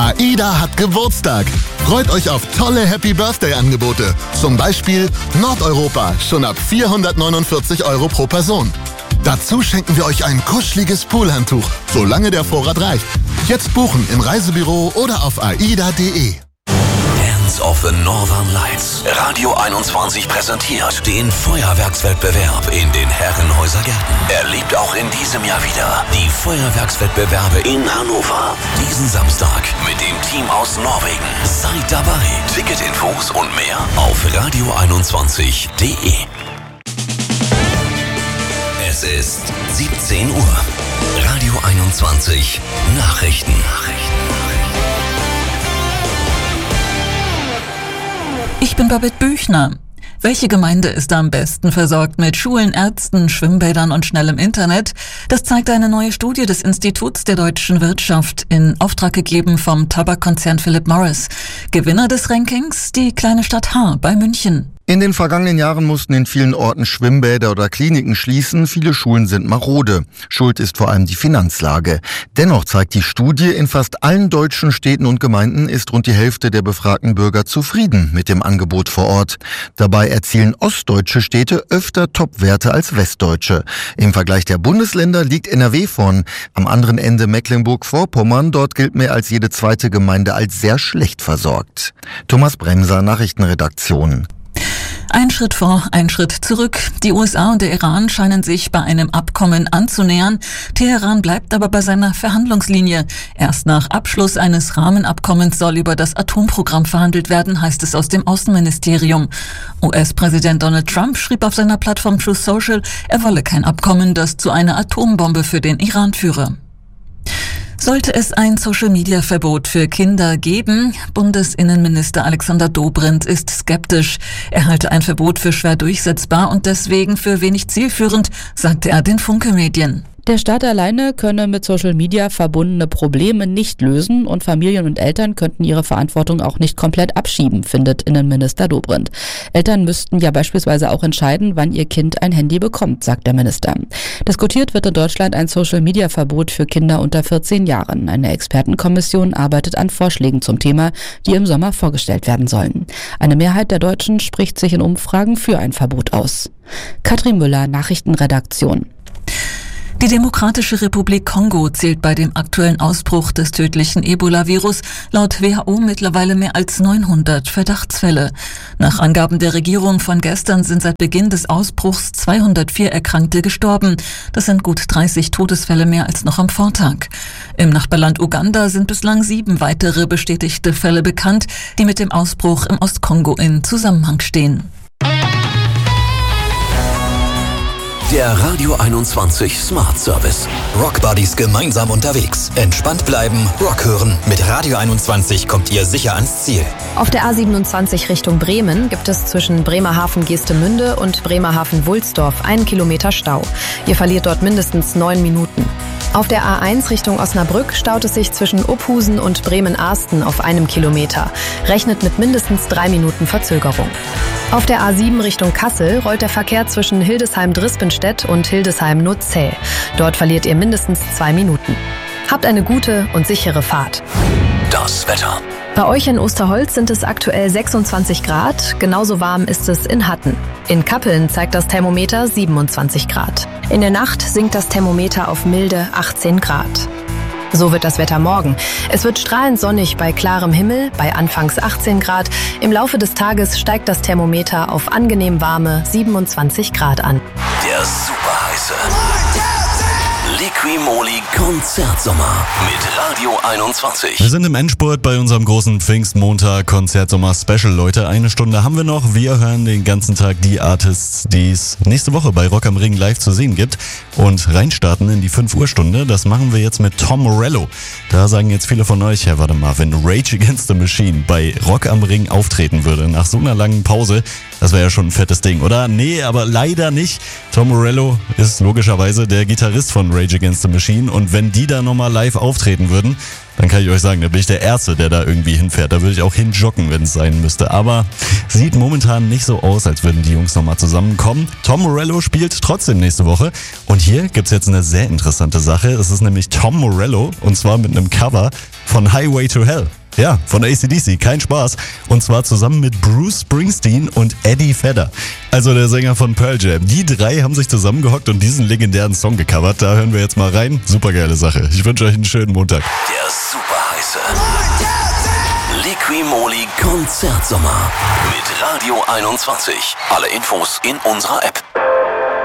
AIDA hat Geburtstag. Freut euch auf tolle Happy Birthday-Angebote. Zum Beispiel Nordeuropa, schon ab 449 € pro Person. Dazu schenken wir euch ein kuscheliges Poolhandtuch, solange der Vorrat reicht. Jetzt buchen im Reisebüro oder auf aida.de. Hands of the Northern Lights. Radio 21 präsentiert den Feuerwerkswettbewerb in den Herrenhäuser Gärten. Erlebt auch in diesem Jahr wieder die Feuerwerkswettbewerbe in Hannover. Diesen Samstag mit dem Team aus Norwegen. Seid dabei. Ticketinfos und mehr auf radio21.de. Es ist 17 Uhr. Radio 21 Nachrichten. Ich bin Babette Büchner. Welche Gemeinde ist am besten versorgt mit Schulen, Ärzten, Schwimmbädern und schnellem Internet? Das zeigt eine neue Studie des Instituts der deutschen Wirtschaft, in Auftrag gegeben vom Tabakkonzern Philip Morris. Gewinner des Rankings, die kleine Stadt Haar bei München. In den vergangenen Jahren mussten in vielen Orten Schwimmbäder oder Kliniken schließen. Viele Schulen sind marode. Schuld ist vor allem die Finanzlage. Dennoch zeigt die Studie, in fast allen deutschen Städten und Gemeinden ist rund die Hälfte der befragten Bürger zufrieden mit dem Angebot vor Ort. Dabei erzielen ostdeutsche Städte öfter Topwerte als westdeutsche. Im Vergleich der Bundesländer liegt NRW vorn. Am anderen Ende Mecklenburg-Vorpommern. Dort gilt mehr als jede zweite Gemeinde als sehr schlecht versorgt. Thomas Bremser, Nachrichtenredaktion. Ein Schritt vor, ein Schritt zurück. Die USA und der Iran scheinen sich bei einem Abkommen anzunähern. Teheran bleibt aber bei seiner Verhandlungslinie. Erst nach Abschluss eines Rahmenabkommens soll über das Atomprogramm verhandelt werden, heißt es aus dem Außenministerium. US-Präsident Donald Trump schrieb auf seiner Plattform Truth Social, er wolle kein Abkommen, das zu einer Atombombe für den Iran führe. Sollte es ein Social-Media-Verbot für Kinder geben? Bundesinnenminister Alexander Dobrindt ist skeptisch. Er halte ein Verbot für schwer durchsetzbar und deswegen für wenig zielführend, sagte er den Funke-Medien. Der Staat alleine könne mit Social Media verbundene Probleme nicht lösen und Familien und Eltern könnten ihre Verantwortung auch nicht komplett abschieben, findet Innenminister Dobrindt. Eltern müssten ja beispielsweise auch entscheiden, wann ihr Kind ein Handy bekommt, sagt der Minister. Diskutiert wird in Deutschland ein Social Media Verbot für Kinder unter 14 Jahren. Eine Expertenkommission arbeitet an Vorschlägen zum Thema, die im Sommer vorgestellt werden sollen. Eine Mehrheit der Deutschen spricht sich in Umfragen für ein Verbot aus. Katrin Müller, Nachrichtenredaktion. Die Demokratische Republik Kongo zählt bei dem aktuellen Ausbruch des tödlichen Ebola-Virus laut WHO mittlerweile mehr als 900 Verdachtsfälle. Nach Angaben der Regierung von gestern sind seit Beginn des Ausbruchs 204 Erkrankte gestorben. Das sind gut 30 Todesfälle mehr als noch am Vortag. Im Nachbarland Uganda sind bislang 7 weitere bestätigte Fälle bekannt, die mit dem Ausbruch im Ostkongo in Zusammenhang stehen. Der Radio 21 Smart Service. Rock Buddies gemeinsam unterwegs. Entspannt bleiben, Rock hören. Mit Radio 21 kommt ihr sicher ans Ziel. Auf der A27 Richtung Bremen gibt es zwischen Bremerhaven-Geestemünde und Bremerhaven-Wulsdorf 1 Kilometer Stau. Ihr verliert dort mindestens 9 Minuten. Auf der A1 Richtung Osnabrück staut es sich zwischen Ophusen und Bremen-Ahsten auf 1 Kilometer. Rechnet mit mindestens 3 Minuten Verzögerung. Auf der A7 Richtung Kassel rollt der Verkehr zwischen Hildesheim-Drispenstedt und Hildesheim-Nutzhäh. Dort verliert ihr mindestens 2 Minuten. Habt eine gute und sichere Fahrt. Das Wetter. Bei euch in Osterholz sind es aktuell 26 Grad. Genauso warm ist es in Hatten. In Kappeln zeigt das Thermometer 27 Grad. In der Nacht sinkt das Thermometer auf milde 18 Grad. So wird das Wetter morgen. Es wird strahlend sonnig bei klarem Himmel, bei anfangs 18 Grad. Im Laufe des Tages steigt das Thermometer auf angenehm warme 27 Grad an. Der superheiße Liqui-Moly Konzertsommer mit Radio 21. Wir sind im Endspurt bei unserem großen Pfingstmontag Konzertsommer-Special, Leute. 1 Stunde haben wir noch. Wir hören den ganzen Tag die Artists, die es nächste Woche bei Rock am Ring live zu sehen gibt. Und reinstarten in die 5 Uhr Stunde. Das machen wir jetzt mit Tom Morello. Da sagen jetzt viele von euch, ja warte mal, wenn Rage Against the Machine bei Rock am Ring auftreten würde, nach so einer langen Pause, das wäre ja schon ein fettes Ding, oder? Nee, aber leider nicht. Tom Morello ist logischerweise der Gitarrist von Rage Against Against the Machine. Und wenn die da nochmal live auftreten würden, dann kann ich euch sagen, da bin ich der Erste, der da irgendwie hinfährt. Da würde ich auch hinjoggen, wenn es sein müsste. Aber sieht momentan nicht so aus, als würden die Jungs nochmal zusammenkommen. Tom Morello spielt trotzdem nächste Woche. Und hier gibt's jetzt eine sehr interessante Sache. Es ist nämlich Tom Morello, und zwar mit einem Cover von Highway to Hell. Ja, von AC/DC, kein Spaß. Und zwar zusammen mit Bruce Springsteen und Eddie Vedder. Also der Sänger von Pearl Jam. Die drei haben sich zusammengehockt und diesen legendären Song gecovert. Da hören wir jetzt mal rein. Supergeile Sache. Ich wünsche euch einen schönen Montag. Der super heiße Liqui-Moly Konzertsommer mit Radio 21. Alle Infos in unserer App.